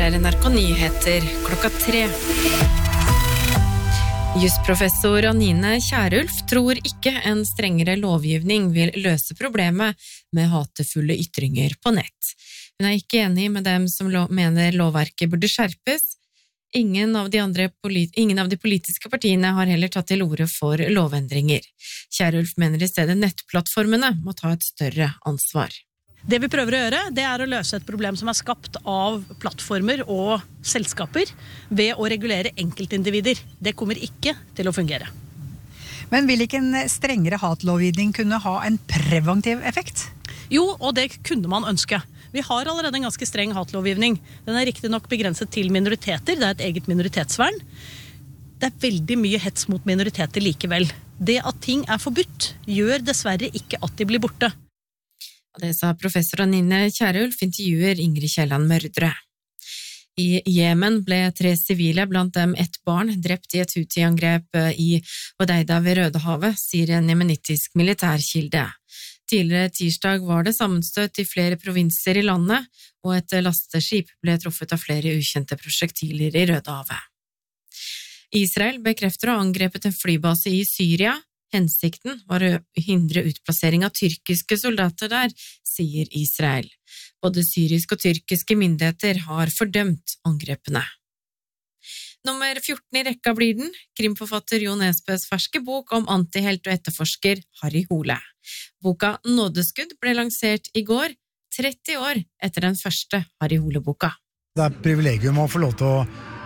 NRK Nyheter 3:00. Jusprofessor Anine Kierulf tror ikke en strengere lovgivning vil løse problemet med hatefulle ytringer på nett. Hun ikke enig med dem som mener lovverket burde skjerpes. Ingen av de politiske partiene har heller tatt til orde for lovendringer. Kierulf mener i stedet nettplattformene må ta et større ansvar. Det vi prøver å gjøre, det å løse et problem som skapt av plattformer og selskaper ved å regulere enkeltindivider. Det kommer ikke til å fungere. Men vil ikke en strengere hatlovgivning kunne ha en preventiv effekt? Jo, og det kunne man ønske. Vi har allerede en ganske streng hatlovgivning. Den riktig nok begrenset til minoriteter. Det et eget minoritetsvern. Det veldig mye hets mot minoriteter likevel. Det at ting forbudt, gjør dessverre ikke at de blir borte. Det sa professor Anine Kierulf, intervjuer Ingrid Kielland Mørdre. I Jemen ble 3 sivile, blant dem 1 barn, drept i et Houthi-angrep i Hodeida ved Rødehavet, sier en jemenittisk militærkilde. Tidligere tirsdag var det sammenstøt i flere provinser i landet, og et lasteskip ble truffet av flere ukjente prosjektiler i Rødehavet. Israel bekrefter å ha angrepet en flybase i Syria. Hensikten var å hindre utplassering av tyrkiske soldater der, sier Israel. Både syriske og tyrkiske myndigheter har fordømt angrepene. Nummer 14 i rekka blir den, krimforfatter Jo Nesbøs ferske bok om antihelt og etterforsker Harry Hole. Boka Nådeskudd ble lansert i går, 30 år etter den første Harry Hole-boka. Det et privilegium å få lov til å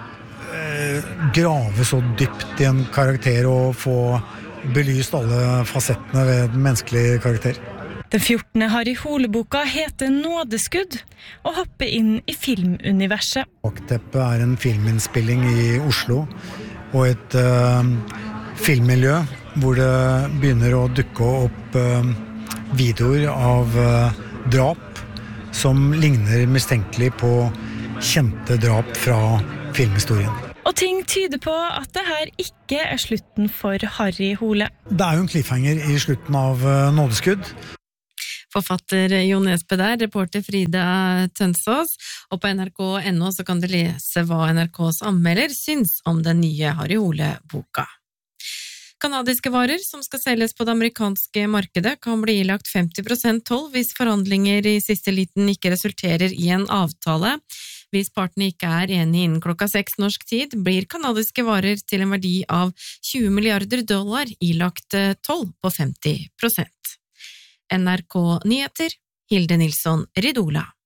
grave så dypt i en karakter og få belyst alle fasettene ved en menneskelig karakter. Den 14. Harry Hole-boka heter Nådeskudd og hopper inn i filmuniverset. Bakteppet en filminnspilling i Oslo og et filmmiljø hvor det begynner å dukke opp videoer av drap som ligner mistenkelig på kjente drap fra filmhistorien. Og ting tyder på at det her ikke slutten for Harry Hole. Det jo en cliffhanger i slutten av Nådeskudd. Forfatter Jo Nesbø der, reporter Frida Tønsås, og på nrk.no så kan du lese hva NRKs anmelder syns om den nye Harry Hole-boka. Kanadiske varer som skal selges på det amerikanske markedet kan bli ilagt 50% toll hvis forhandlinger i siste liten ikke resulterer i en avtale. Hvis partene ikke enige innen klokka 6 norsk tid, blir kanadiske varer til en verdi av $20 milliarder ilagt toll på 50%. NRK Nyheter, Hilde Nilsson Ridola.